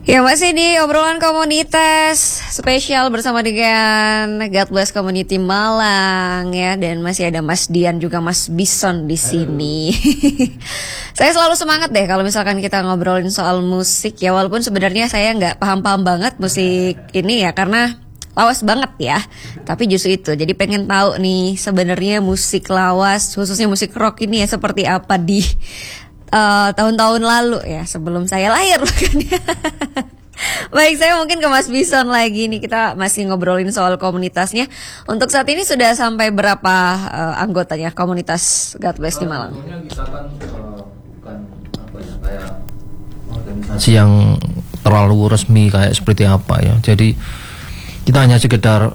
Ya, masih di obrolan komunitas spesial bersama dengan God Bless Community Malang ya, dan masih ada Mas Dian juga Mas Bison di sini. Saya selalu semangat deh kalau misalkan kita ngobrolin soal musik ya, walaupun sebenarnya saya nggak paham-paham banget musik ini ya, karena lawas banget ya. Tapi justru itu, jadi pengen tahu nih sebenarnya musik lawas, khususnya musik rock ini ya seperti apa di tahun-tahun lalu ya, sebelum saya lahir makanya. Baik, saya mungkin ke Mas Bison lagi nih, kita masih ngobrolin soal komunitasnya. Untuk saat ini sudah sampai berapa anggotanya komunitas God Bless di Malang? Kita kan bukan apa ya, kayak organisasi yang terlalu resmi kayak seperti apa ya. Jadi kita hanya sekedar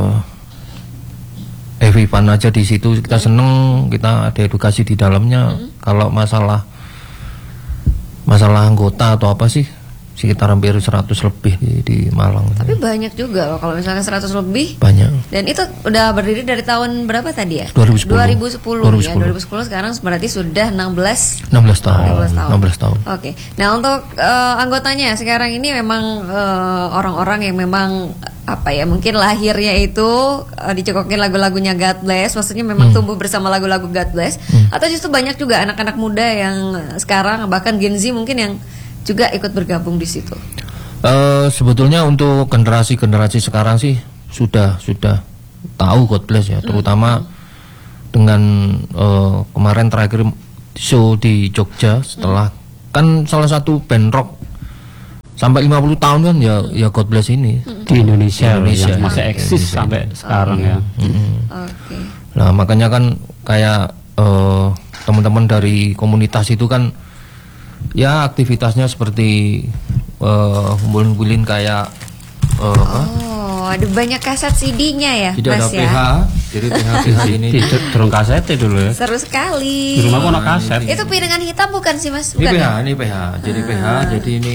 heavy fun aja di situ. Kita seneng, kita ada edukasi di dalamnya. Kalau masalah anggota atau apa sih, sekitar hampir 100 lebih di Malang. Tapi banyak juga loh kalau misalnya 100 lebih. Banyak. Dan itu udah berdiri dari tahun berapa tadi ya? 2010. 2010 ya. 2010 sekarang berarti sudah 16 tahun. 16 tahun. Oke. Nah, untuk anggotanya sekarang ini memang orang-orang yang memang apa ya, mungkin lahirnya itu dicekokin lagu-lagunya God Bless, maksudnya memang tumbuh bersama lagu-lagu God Bless, atau justru banyak juga anak-anak muda yang sekarang bahkan Gen Z mungkin yang juga ikut bergabung di situ. Sebetulnya untuk generasi sekarang sih sudah tahu God Bless ya, terutama dengan kemarin terakhir show di Jogja, setelah kan salah satu band rock sampai 50 tahun kan ya God Bless ini di Indonesia yang masih eksis sampai sekarang ya. Oke. Nah, makanya kan kayak teman-teman dari komunitas itu kan ya aktivitasnya seperti ngumpulin kayak ada banyak kaset CD-nya ya, tidak Mas ada ya. PH, jadi PH ini Turun kaset dulu ya. Seru sekali. Di rumahku ada kaset. Itu piringan hitam bukan sih, Mas? Ini Bukan PH, ya? ini PH. Jadi PH, jadi ini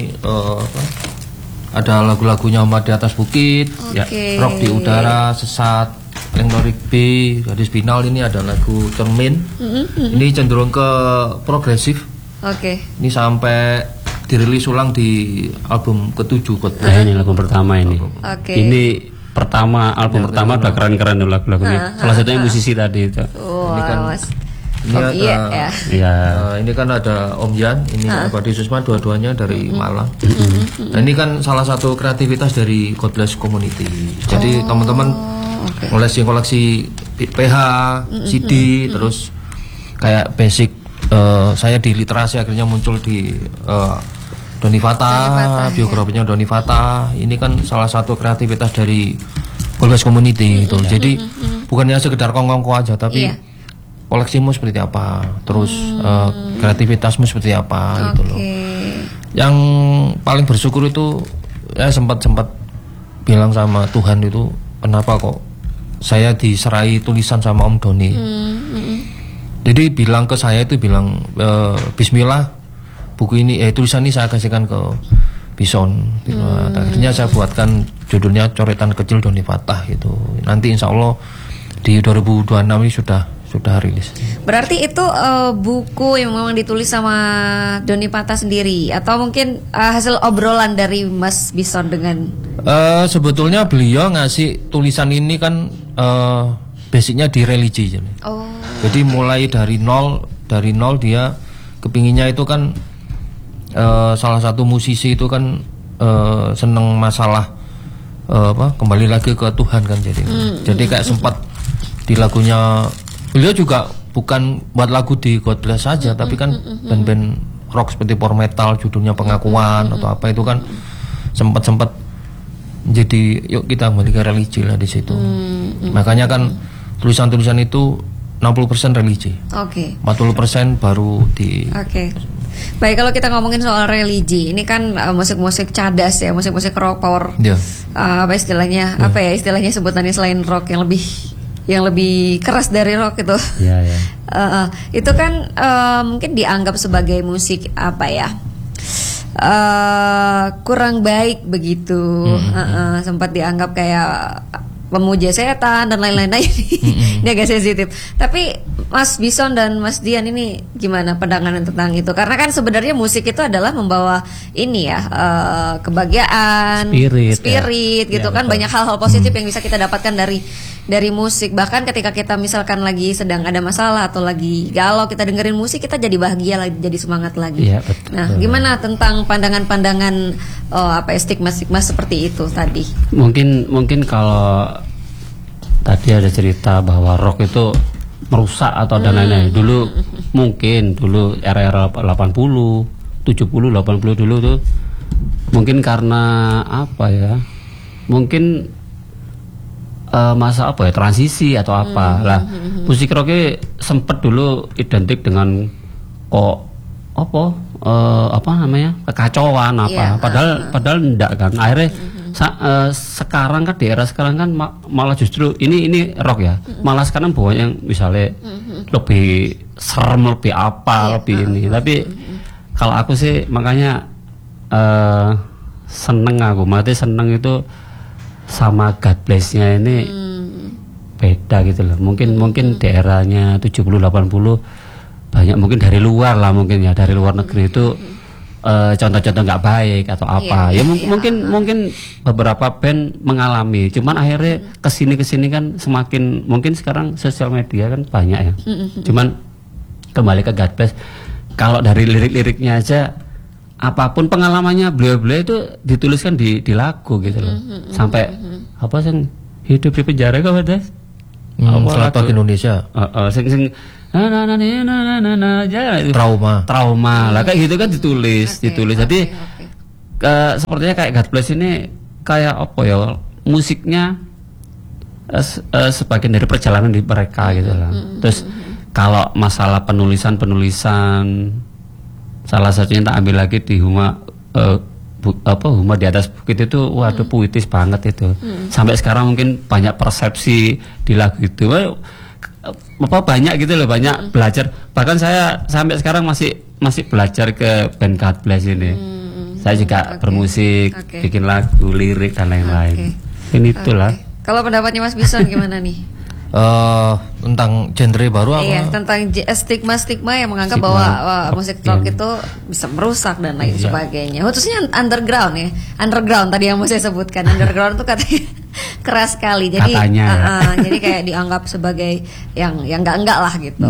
ada lagu-lagunya Ombak di Atas Bukit, ya, Rock di Udara, Sesat, Lengnorik B, Gadis Binal, ini ada lagu Cermin. Ini cenderung ke progresif. Oke. Ini sampai dirilis ulang di album ke-7 God Bless. Nah, ini lagu pertama ini. Oke. Ini album pertama udah keren-keren tuh lagu-lagunya. Salah satunya musisi tadi itu. Wah, Ini kan Mas. ini Oh, ada, iya ya. Iya. ini kan ada Om Yan, ini Abadi Susma, dua-duanya dari Malang. Nah, ini kan salah satu kreativitas dari God Bless Community. Jadi teman-teman koleksi PH, CD, terus kayak basic. Saya di literasi akhirnya muncul di Doni Fata, biografinya Doni Fata. Ini kan salah satu kreativitas dari God Bless Community gitu. Jadi bukannya sekedar kongkongko aja, tapi koleksimu seperti apa, terus kreativitasmu seperti apa gitu loh. Yang paling bersyukur itu ya sempat bilang sama Tuhan itu, kenapa kok saya diserai tulisan sama Om Doni. Jadi bilang ke saya itu Bismillah, buku ini tulisan ini saya kasihkan ke Bison gitu. Akhirnya saya buatkan judulnya Coretan Kecil Doni Fatah gitu. Nanti insya Allah di 2026 ini sudah rilis. Berarti itu buku yang memang ditulis sama Doni Fatah sendiri, atau mungkin hasil obrolan dari Mas Bison dengan sebetulnya beliau ngasih tulisan ini kan basicnya di religi. Jadi mulai dari nol dia kepinginnya itu kan salah satu musisi itu kan seneng masalah kembali lagi ke Tuhan kan, jadi kayak sempat di lagunya beliau juga bukan buat lagu di God Bless saja, tapi kan band-band rock seperti power metal judulnya Pengakuan atau apa itu kan sempat jadi yuk kita kembali ke religi lah di situ. Makanya kan tulisan-tulisan itu 60% religi. 40% baru di. Baik, kalau kita ngomongin soal religi, ini kan musik-musik cadas ya, musik-musik rock power. Apa istilahnya? Apa ya istilahnya sebutannya selain rock yang lebih keras dari rock itu? Itu kan mungkin dianggap sebagai musik apa ya? kurang baik begitu. Sempat dianggap kayak pemuja setan dan lain-lain. Nah, ini agak sensitif. Tapi Mas Bison dan Mas Dian ini gimana pandangan tentang itu? Karena kan sebenarnya musik itu adalah membawa ini ya kebahagiaan, spirit gitu kan, banyak hal-hal positif yang bisa kita dapatkan dari musik. Bahkan ketika kita misalkan lagi sedang ada masalah atau lagi galau, kita dengerin musik, kita jadi bahagia lagi, jadi semangat lagi. Ya, betul. Nah, gimana tentang pandangan-pandangan stigma-stigma seperti itu tadi? Mungkin kalau tadi ada cerita bahwa rock itu merusak atau dan lain-lain. Dulu era-era 80, 70, 80 dulu tuh mungkin karena apa ya? Mungkin masa apa ya, transisi atau apa. Lah, musik rocknya sempet dulu identik dengan kekacauan apa. Padahal enggak kan. Akhirnya sekarang kan di era sekarang kan malah justru ini rock ya. Malah sekarang banyak yang misalnya lebih serem, lebih apa, lebih ini. Tapi kalau aku sih makanya seneng itu sama God Bless-nya ini beda gitu loh. Mungkin di eranya 70 80 banyak mungkin dari luar negeri itu contoh-contoh nggak baik atau apa. Mungkin beberapa band mengalami, cuman akhirnya kesini kan semakin, mungkin sekarang sosial media kan banyak ya. Cuman kembali ke God Bless, kalau dari lirik-liriknya aja, apapun pengalamannya beliau itu dituliskan di lagu gitu loh. Sampai apa sih, hidup di penjara kok ada? Selamat Indonesia. Sing trauma lah kayak gitu kan ditulis. Jadi sepertinya kayak God Bless ini kayak apa ya, musiknya sebagian dari perjalanan di mereka gitu lah. Terus kalau masalah penulisan salah satunya tak ambil lagi di Huma di atas bukit itu, waduh puitis banget itu. Sampai sekarang mungkin banyak persepsi di lagu itu. Banyak gitu loh, banyak belajar. Bahkan saya sampai sekarang masih belajar ke band God Bless ini. Saya juga bermusik, bikin lagu, lirik dan lain-lain. Ini itulah. Kalau pendapatnya Mas Bison gimana nih? Tentang genre baru apa? Iya, tentang stigma yang menganggap bahwa musik rock itu bisa merusak dan lain sebagainya. Khususnya underground ya. Underground tadi yang mau saya sebutkan. Underground itu katanya keras sekali. Jadi jadi kayak dianggap sebagai yang enggak lah gitu.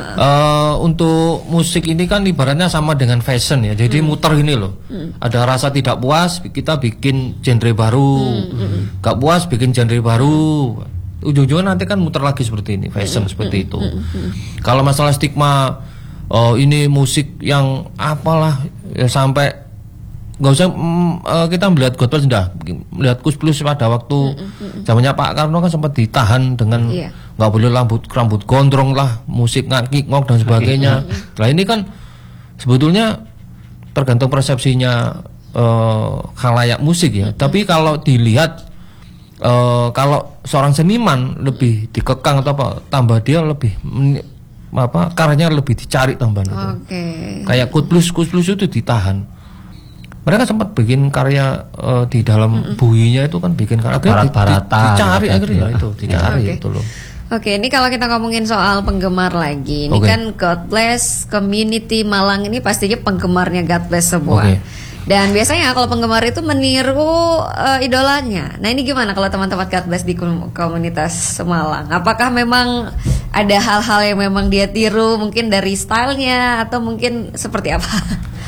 Untuk musik ini kan ibaratnya sama dengan fashion ya. Jadi muter ini loh. Ada rasa tidak puas, kita bikin genre baru. Gak puas, bikin genre baru. Ujung-ujungnya nanti kan muter lagi seperti ini, fashion seperti itu. Kalau masalah stigma, ini musik yang apalah ya, sampai nggak usah kita melihat God Bless, melihat Kus Plus pada waktu zamannya Pak Karno kan sempat ditahan dengan nggak boleh rambut gondrong lah, musik ngak-ngok dan sebagainya. Nah ini kan sebetulnya tergantung persepsinya khalayak musik ya. Tapi kalau dilihat kalau seorang seniman lebih dikekang atau apa, tambah dia lebih karyanya lebih dicari tambahan itu. Kayak Kus Plus itu ditahan. Mereka sempat bikin karya di dalam buinya itu kan bikin karya dicari akhirnya itu dicari itu loh. Oke, ini kalau kita ngomongin soal penggemar lagi, ini kan God Bless Community Malang ini pastinya penggemarnya God Bless semua. Dan biasanya kalau penggemar itu meniru idolanya. Nah ini gimana kalau teman-teman God Bless di komunitas Semalang? Apakah memang ada hal-hal yang memang dia tiru, mungkin dari stylenya atau mungkin seperti apa?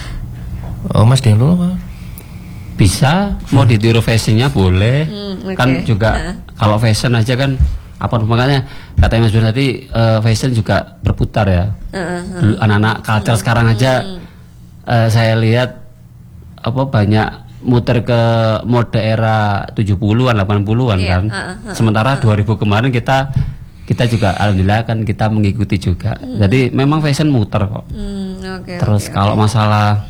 Mas Dian dulu bisa, mau ditiru fashionnya boleh. Kan juga kalau fashion aja kan apa makanya katanya Mas Dian tadi, fashion juga berputar ya. Dulu anak-anak culture sekarang aja saya lihat banyak muter ke mode era 70-an 80-an kan. Sementara 2000 kemarin kita juga alhamdulillah kan kita mengikuti juga. Jadi memang fashion muter kok. Terus kalau masalah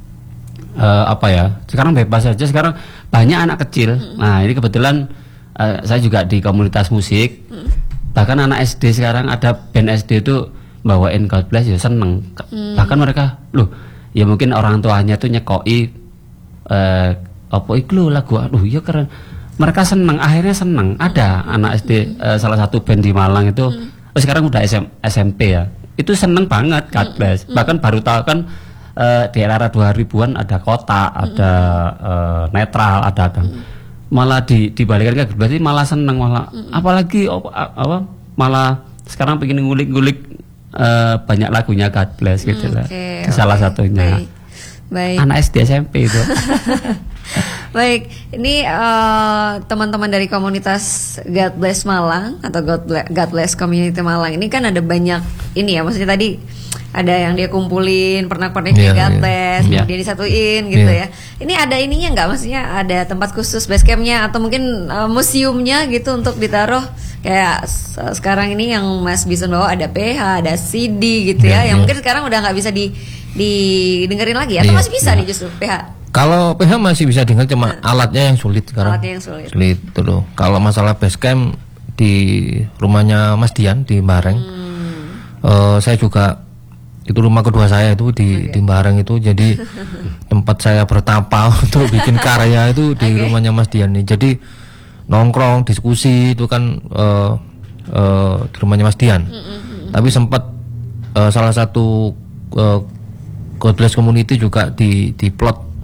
sekarang bebas saja, sekarang banyak anak kecil. Nah, ini kebetulan saya juga di komunitas musik. Bahkan anak SD sekarang ada band SD itu bawain God Bless ya seneng. Bahkan mereka ya mungkin orang tuanya tuh nyekoi apa iku lagu, aduh ya keren. mereka senang, akhirnya senang. Ada anak SD salah satu band di Malang itu sekarang udah SMP ya, itu seneng banget God Bless. Bahkan baru tahu kan di era 2000-an ada Kota, ada Netral, ada malah dibalikan ke God Bless malah seneng, malah apalagi apa malah sekarang pengen ngulik-ngulik banyak lagunya God Bless gitu lah. Salah satunya Baik. Anak SD SMP itu. Baik, ini teman-teman dari komunitas God Bless Malang atau God Bless Community Malang ini kan ada banyak ini ya, maksudnya tadi ada yang dia kumpulin pernak-perniknya God Bless, kemudian disatuin gitu ya. Ini ada ininya nggak, maksudnya ada tempat khusus base campnya atau mungkin museumnya gitu untuk ditaruh kayak sekarang ini yang Mas Bison bawa ada PH, ada CD gitu ya, yang mungkin sekarang udah nggak bisa didengerin lagi atau masih bisa nih justru PH? Kalau PH masih bisa dengar, cuma alatnya yang sulit sekarang. Alatnya yang sulit. Sulit tuh loh. Kalau masalah basecamp di rumahnya Mas Dian di Bareng, saya juga itu rumah kedua saya itu di Bareng itu, jadi tempat saya bertapa untuk bikin karya itu di rumahnya Mas Dian nih. Jadi nongkrong diskusi itu kan di rumahnya Mas Dian. Tapi sempat salah satu God Bless Community juga di plot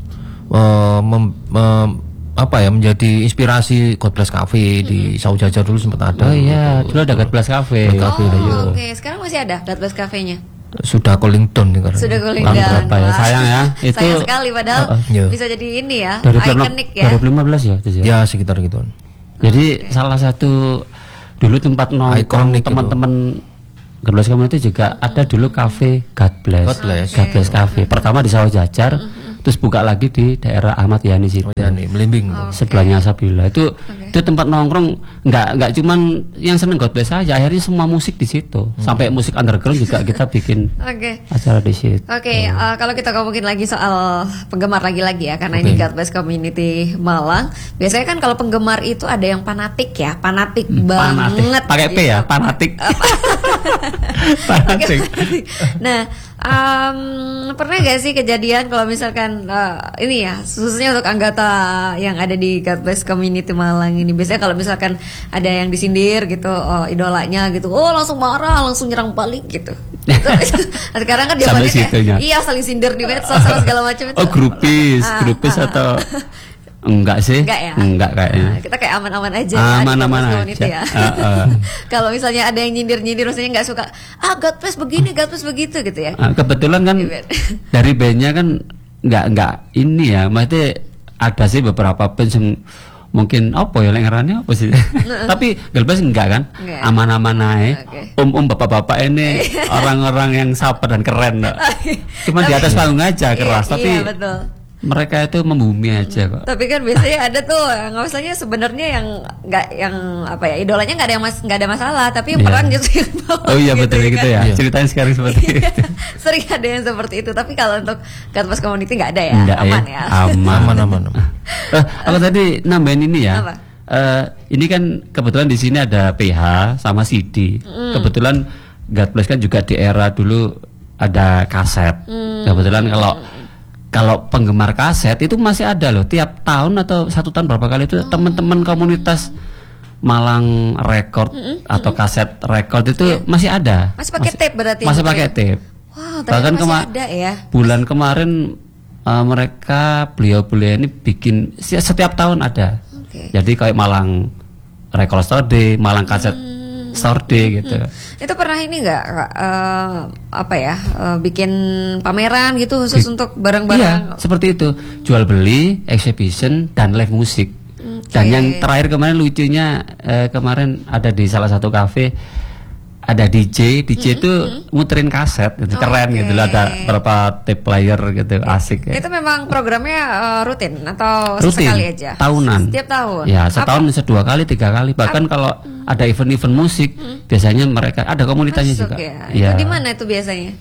menjadi inspirasi God Bless Cafe di Saujajar dulu sempat ada. Oh iya, dulu ada God Bless Cafe. Oke, sekarang masih ada God Bless Cafe-nya. Sudah calling down nih, Sudah calling down. Berapa ya? Sayang ya. Itu sayang sekali padahal bisa jadi ini ya, ikonik ya. 2015 ya, itu ya. Ya, sekitar gitu. Jadi salah satu dulu tempat nongkrong teman-teman God Bless Community juga ada dulu kafe God Bless Cafe. Pertama di Saujajar, terus buka lagi di daerah Ahmad Yani situ. Melimbing. Sebelahnya Sabila. Itu tempat nongkrong nggak cuman yang seneng God Bless aja, akhirnya semua musik di situ. Sampai musik underground juga kita bikin acara di situ. Kalau kita ngomongin lagi soal penggemar lagi ya, karena ini God Bless Community Malang. Biasanya kan kalau penggemar itu ada yang fanatik ya, fanatik banget. Pakai P ya, fanatik. Fanatik. Nah, pernah gak sih kejadian kalau misalkan ini ya, khususnya untuk anggota yang ada di God Bless Community Malang ini, biasanya kalau misalkan ada yang disindir gitu, idolanya gitu, langsung marah, langsung nyerang balik gitu. Sekarang kan dia saling sindir di medsos segala macam itu. Grupis atau enggak sih? Enggak kayaknya. Kita kayak aman-aman aja. Aman-aman aja. Ya. Kalau misalnya ada yang nyindir-nyindir, maksudnya nggak suka, God Bless begini, God Bless begitu gitu ya. Kebetulan kan dari bandnya kan nggak ini ya, maksudnya ada sih beberapa band yang mungkin apa ya lengarannya apa sih. Tapi God Bless enggak kan? Aman-aman aja. Bapak-bapak ini orang-orang yang sabar dan keren. Cuma di atas panggung aja keras, tapi betul. Mereka itu membumi aja kok. Tapi kan biasanya ada tuh nggak usahanya sebenarnya yang idolanya nggak ada masalah, tapi yang perang justru yang bawa. Oh iya betul gitu ya. Ceritain sekarang seperti itu. Sering ada yang seperti itu, tapi kalau untuk God Bless Community nggak ada ya, aman ya. Aman. Kalau tadi nambahin ini ya. Ini kan kebetulan di sini ada PH sama CD. Kebetulan God Bless kan juga di era dulu ada kaset. Kebetulan kalau penggemar kaset itu masih ada loh, tiap tahun atau satu tahun berapa kali itu teman-teman komunitas Malang Record atau kaset record itu masih ada. Masih pakai tape berarti. Masih pakai tape. Wow, bahkan masih ada ya. Bulan kemarin beliau ini bikin setiap tahun ada. Jadi kayak Malang Record Store Day, Malang Kaset Store Day gitu. Itu pernah ini nggak bikin pameran gitu khusus untuk barang-barang? Iya, seperti itu. Jual beli, exhibition dan live musik. Dan yang terakhir kemarin lucunya kemarin ada di salah satu kafe ada DJ itu muterin kaset gitu, keren gitu loh, ada berapa tape player gitu, asik ya. Itu memang programnya rutin atau rutin, sekali aja? Tahunan. Setiap tahun? Ya, setahun bisa 2 kali, 3 kali. Bahkan kalau ada event-event musik, biasanya mereka ada komunitasnya juga. Ya. Itu di mana itu biasanya?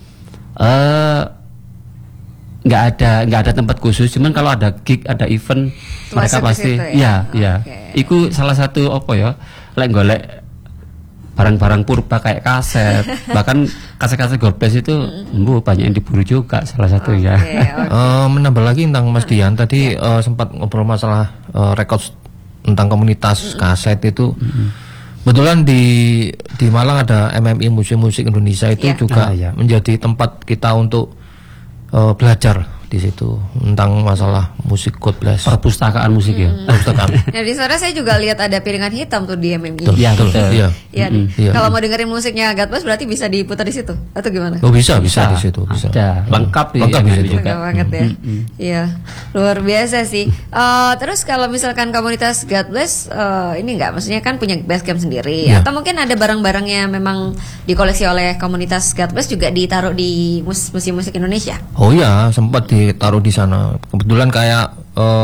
Nggak ada tempat khusus, cuman kalau ada gig, ada event, mereka pasti ya. Iku salah satu golek barang-barang purba kayak kaset, bahkan kaset-kaset God Bless itu banyak yang diburu juga salah satunya. Menambah lagi tentang Mas Dian tadi sempat ngobrol masalah record tentang komunitas kaset itu. Kebetulan di Malang ada MMI Musik Indonesia itu juga menjadi tempat kita untuk belajar di situ tentang masalah musik God Bless. Perpustakaan musik ya. Perpustakaan. Nah di sana saya juga lihat ada piringan hitam tuh di MMI. Iya betul. Iya. Iya nih. Kalau mau dengerin musiknya God Bless berarti bisa diputar di situ atau gimana? Oh bisa di situ bisa. Ada. Lengkap di situ juga. Lengkap banget ya. Iya. Luar biasa sih. Terus kalau misalkan komunitas God Bless ini enggak maksudnya kan punya Basecamp sendiri atau mungkin ada barang-barangnya memang dikoleksi oleh komunitas God Bless juga ditaruh di museum musik Indonesia? Oh iya, sempat ditaruh di sana. Kebetulan kayak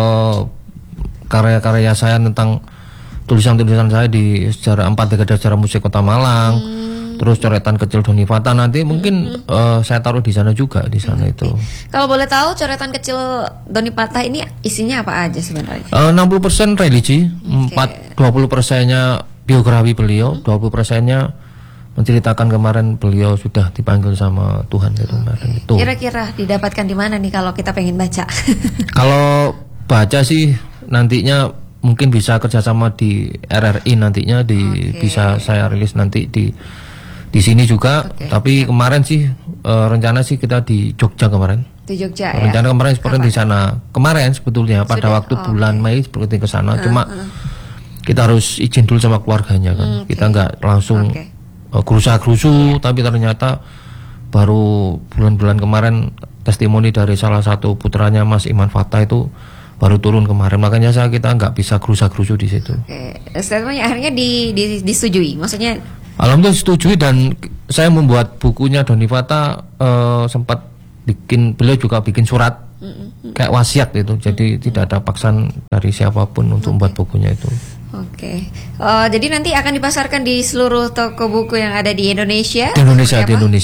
karya-karya saya tentang tulisan-tulisan saya di sejarah 4 dekade sejarah musik Kota Malang. Terus coretan kecil Doni Fata nanti mungkin saya taruh di sana juga di sana itu. Kalau boleh tahu coretan kecil Doni Fata ini isinya apa aja sebenarnya? 60% religi, 20%-nya biografi beliau, 20%-nya menceritakan kemarin beliau sudah dipanggil sama Tuhan kemarin itu. Kira-kira didapatkan di mana nih kalau kita pengen baca? Kalau baca sih nantinya mungkin bisa kerjasama di RRI nantinya bisa saya rilis nanti di sini juga. Tapi kemarin sih rencana sih kita di Jogja kemarin. Di Jogja rencana kemarin seperti di sana. Kemarin sebetulnya pada waktu bulan Mei seperti ke sana. Cuma kita harus izin dulu sama keluarganya kan. Kita nggak langsung gerusa-gerusu, tapi ternyata baru bulan-bulan kemarin testimoni dari salah satu putranya Mas Iman Fata itu baru turun kemarin, makanya kita nggak bisa gerusa-gerusu di situ. Statementnya akhirnya disetujui, maksudnya? Alhamdulillah disetujui dan saya membuat bukunya Doni Fata sempat beliau juga bikin surat kayak wasiat itu, jadi tidak ada paksaan dari siapapun untuk membuat bukunya itu. Jadi nanti akan dipasarkan di seluruh toko buku yang ada di Indonesia. Di Indonesia.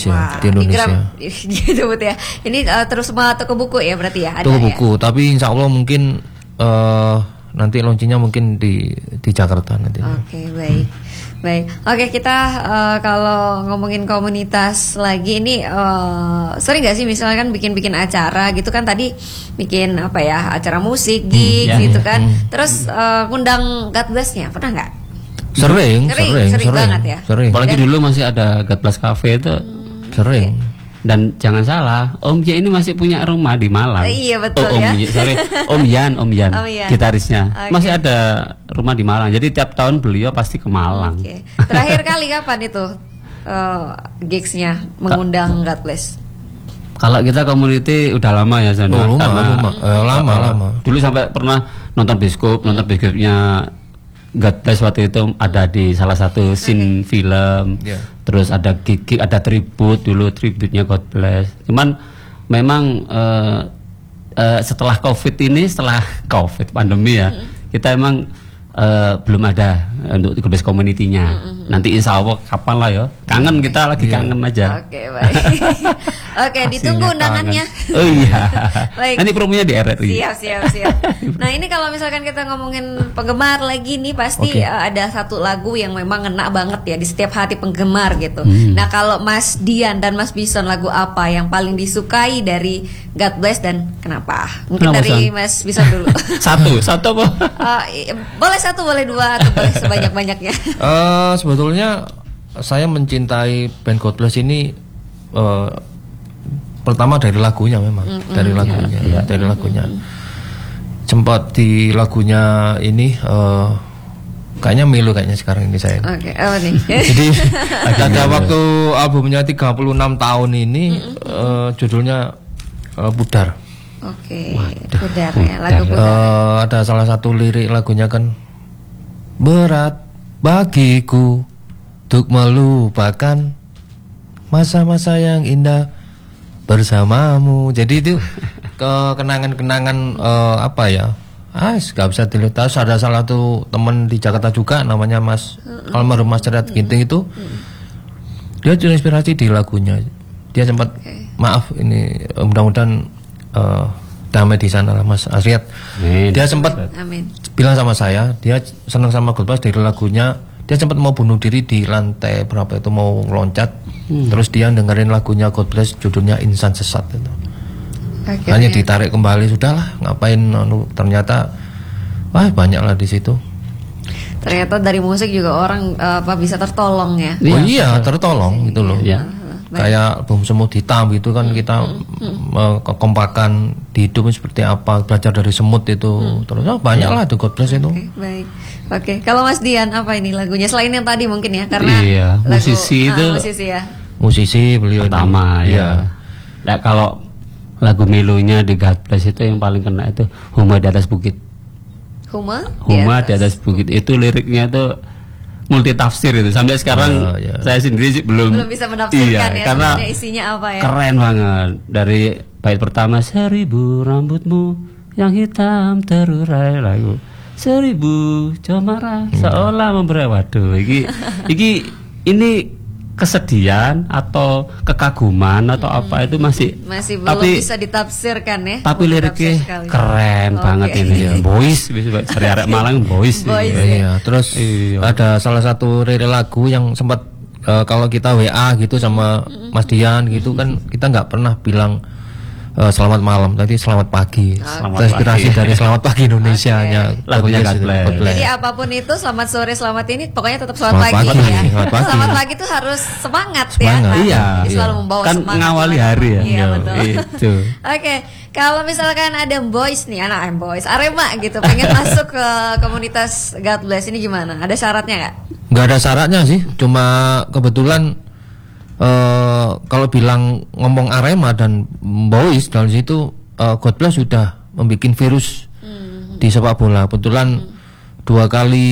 Gitu ya. Ini terus semua toko buku ya berarti ya. Toko buku, tapi insya Allah mungkin nanti launchingnya mungkin di Jakarta nanti. Baik. Oke, kita kalau ngomongin komunitas lagi ini sering nggak sih misalkan bikin acara gitu kan, tadi bikin acara musik gitu kan. Terus ngundang God Bless-nya pernah nggak? Sering banget ya. Apalagi dulu masih ada God Bless Cafe itu. Sering. Dan jangan salah, Om J ini masih punya rumah di Malang. Iya betul Om Yan, gitarisnya masih ada rumah di Malang. Jadi tiap tahun beliau pasti ke Malang. Terakhir kali kapan itu gigs-nya mengundang God Bless? Kalau kita community udah lama ya Zana. Lama. Dulu sampai pernah nonton biskupnya God Bless waktu itu ada di salah satu scene film. Terus ada gig, ada tributnya God Bless. Cuman memang setelah COVID pandemi ya, kita emang belum ada untuk God Bless community-nya. Nanti insya Allah kapan lah ya. Kangen kita lagi kangen aja. Baik. Ditunggu undangannya. Oh iya. Baik. Nanti promonya di RRI. Siap. Nah ini kalau misalkan kita ngomongin penggemar lagi nih pasti ada satu lagu yang memang ngena banget ya di setiap hati penggemar gitu. Nah kalau Mas Dian dan Mas Bison, lagu apa yang paling disukai dari God Bless dan kenapa? Mungkin dari Mas Bison dulu. Satu apa? Boleh satu, boleh dua, atau boleh sebanyak-banyaknya. Sebetulnya saya mencintai band God Bless ini pertama dari lagunya memang, dari lagunya. Sempat di lagunya ini kayaknya Milo kayaknya sekarang ini saya. Jadi ada waktu albumnya 36 tahun ini judulnya Pudar. Pudar ya, lagu Pudar. Ada salah satu lirik lagunya kan, berat bagiku untuk melupakan masa-masa yang indah bersamamu. Jadi itu kenangan-kenangan gak bisa dilihat. Ada salah satu teman di Jakarta juga namanya Mas almarhum Mas Cerat Ginting itu, dia terinspirasi di lagunya. Dia sempat maaf ini mudah-mudahan damai di sana lah Mas Asyad. Dia sempat bilang sama saya, dia senang sama God Bless dari lagunya. Dia sempat mau bunuh diri di lantai berapa itu, mau loncat. Terus dia dengerin lagunya God Bless judulnya Insan Sesat itu. Hanya ditarik kembali, sudahlah ngapain ternyata banyak lah di situ. Ternyata dari musik juga orang bisa tertolong ya. Oh iya, tertolong gitu loh. Iya. Kayak album Semut Hitam gitu kan kita kekompakan di hidup seperti apa, belajar dari semut itu. Terus banyak lah tuh God Bless itu. Baik. Oke, kalau Mas Dian apa ini lagunya selain yang tadi mungkin ya karena Iya, musisi itu musisi ya. Musisi beliau pertama ini. ya. Nah, kalau lagu melonya di God Bless itu yang paling kena itu Huma di atas bukit. Huma Di atas bukit itu liriknya tuh multi tafsir itu sampai sekarang saya sendiri sih belum bisa menafsirkan ya karena sebenarnya isinya apa ya. Keren banget dari bait pertama 1000 rambutmu yang hitam terurai lagu 1000 cemara seolah memberi waduh ini kesedihan atau kekaguman atau apa itu masih belum bisa ditafsirkan ya. Tapi liriknya keren banget ini ya. Boys bisa cari arek Malang boys. Iya, terus ada salah satu lagu yang sempat kalau kita WA gitu sama Mas Dian gitu kan kita nggak pernah bilang selamat malam, tadi selamat pagi. Inspirasi dari Selamat Pagi Indonesia-nya lagunya God Bless. Jadi apapun itu selamat sore, selamat ini pokoknya tetap selamat pagi ya. Selamat pagi itu harus semangat ya. Iya. Jadi selalu membawa kan semangat. ngawali hari ya. Iya betul. Itu. Oke, kalau misalkan ada boys nih, anak boys, Arema gitu, pengen masuk ke komunitas God Bless ini gimana? Ada syaratnya nggak? Nggak ada syaratnya sih, cuma kebetulan kalau bilang ngomong Arema dan Boys dalam situ God Bless sudah membuat virus di sepak bola. Kebetulan 2 kali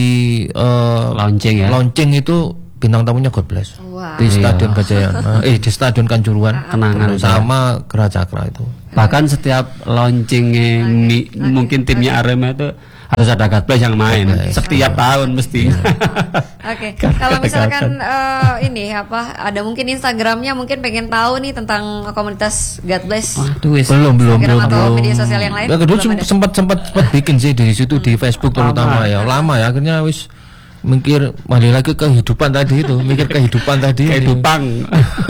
launching itu bintang tamunya God Bless di Stadion Gajayana, di Stadion Kanjuruhan kenangan sama Geracakra itu. Bahkan setiap launchingnya mungkin timnya Arema itu harus ada God Bless yang main setiap tahun mesti. Oke, kalau misalkan ini ada mungkin Instagramnya mungkin pengen tahu nih tentang komunitas God Bless. Belum atau media sosial yang lain. Dulu sempat bikin sih di situ di Facebook terutama ya. Lama ya akhirnya wis mikir balik lagi kehidupan tadi itu, mikir kehidupan tadi. Kehidupan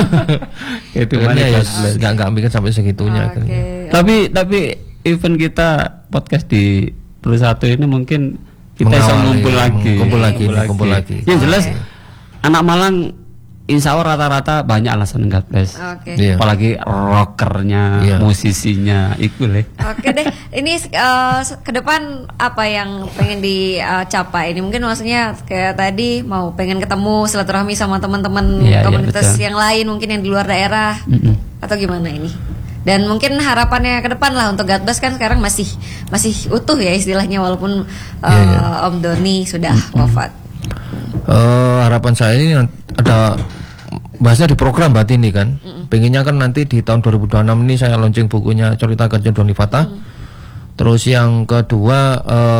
ya nggak mikir sampai segitunya. Tapi event kita podcast di Plus Satu ini mungkin kita bisa ngumpul lagi. Yang jelas anak Malang insya Allah rata-rata banyak alasan God Bless. Apalagi rockernya, musisinya, itu leh. Oke deh, ini ke depan apa yang pengen dicapai? Ini mungkin maksudnya kayak tadi mau pengen ketemu silaturahmi sama teman-teman komunitas yang lain mungkin yang di luar daerah atau gimana ini? Dan mungkin harapannya ke depan lah untuk God Bless kan sekarang masih utuh ya istilahnya walaupun Om Doni sudah wafat. Harapan saya ini ada bahasnya di program berarti ini kan. Pengennya kan nanti di tahun 2026 ini saya launching bukunya Cerita Kanjeng Doni Fatah. Terus yang kedua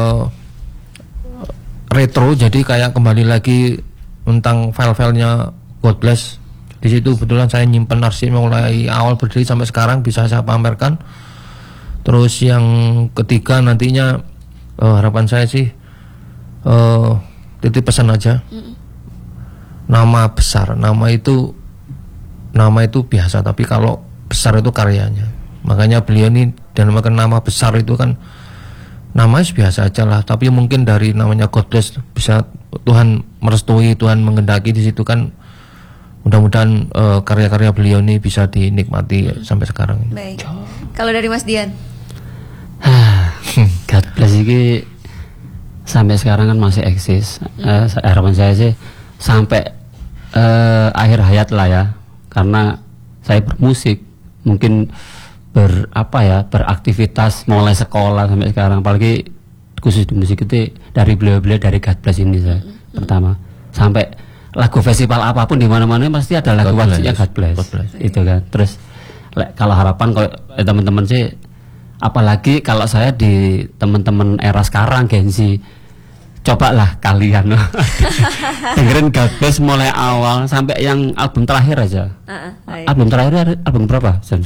retro, jadi kayak kembali lagi tentang file-filenya God Bless. Di situ kebetulan saya nyimpen arsip mulai awal berdiri sampai sekarang bisa saya pamerkan. Terus yang ketiga nantinya harapan saya sih titip pesan aja. Nama besar, nama itu biasa, tapi kalau besar itu karyanya. Makanya beliau ini dinamakan nama besar itu kan namanya biasa aja lah, tapi mungkin dari namanya God Bless bisa Tuhan merestui, Tuhan menghendaki di situ kan. Mudah-mudahan karya-karya beliau ini bisa dinikmati sampai sekarang. Baik. Kalau dari Mas Dian? God Bless ini sampai sekarang kan masih eksis. Harapan saya sih sampai akhir hayat lah ya. Karena saya bermusik, mungkin beraktivitas mulai sekolah sampai sekarang. Apalagi khusus di musik itu dari beliau-beliau dari God Bless ini saya pertama sampai lagu festival apapun di mana-mana pasti ada lagu wajibnya God Bless. Itu kan. Terus kalau harapan kalau teman-teman sih, apalagi kalau saya di teman-teman era sekarang Gen Z, cobalah kalian dengerin God Bless mulai awal sampai yang album terakhir aja. Album terakhir album berapa, Son?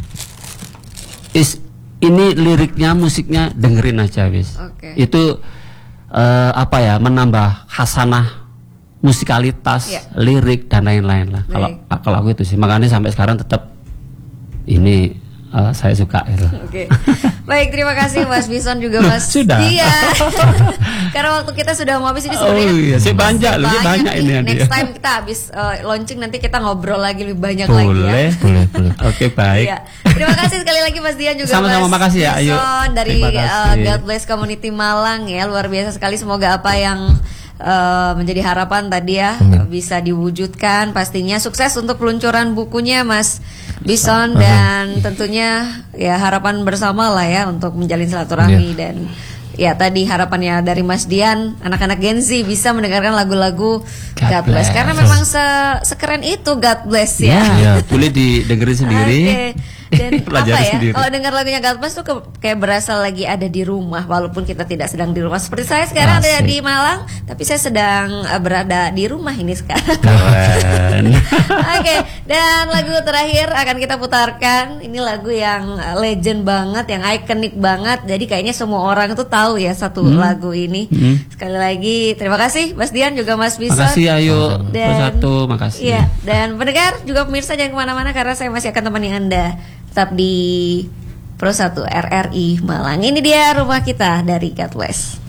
Ini liriknya, musiknya dengerin aja wis. Itu menambah khasanah musikalitas, lirik dan lain-lain lah. Kalau aku itu sih, makanya sampai sekarang tetap ini saya suka gitu. Oke. Baik, terima kasih Mas Bison juga Mas. Sudah. Iya. Karena waktu kita sudah mau habis ini sebenarnya. Oh iya, saya banyak ini nih. Next dia. time kita habis launching nanti kita ngobrol lagi lebih banyak lagi ya. Boleh. Oke, baik. Iya. Terima kasih sekali lagi Mas Dian juga Sama-sama, Mas makasih ya. Ayo. Bison dari Terima kasih. God Bless Community Malang ya. Luar biasa sekali, semoga apa yang menjadi harapan tadi ya bisa diwujudkan. Pastinya sukses untuk peluncuran bukunya Mas Bison, dan tentunya ya harapan bersama lah ya untuk menjalin silaturahmi. Dan ya tadi harapannya dari Mas Dian, anak-anak Gen Z bisa mendengarkan lagu-lagu God Bless karena memang sekeren itu God Bless ya. Ya, boleh didengerin sendiri. Dan apa ya, sendiri. kalau dengar lagunya God Bless tuh kayak berasa lagi ada di rumah, walaupun kita tidak sedang di rumah. Seperti saya sekarang ada di Malang, tapi saya sedang berada di rumah ini sekarang. Keren. Oke, dan lagu terakhir akan kita putarkan. Ini lagu yang legend banget, yang ikonik banget. Jadi kayaknya semua orang tuh tahu ya satu lagu ini. Sekali lagi terima kasih Mas Dian juga Mas Bison. Makasih, ayo Dan Pro 1, makasih. Iya, dan pendengar juga pemirsa jangan kemana-mana karena saya masih akan temani Anda tetap di Pro 1 RRI Malang. Ini dia rumah kita dari God Bless.